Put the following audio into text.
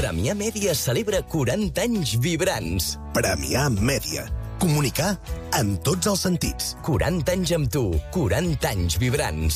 Premià Mèdia celebra 40 anys vibrants. Premià Mèdia. Comunicar en tots els sentits. 40 anys amb tu, 40 anys vibrants.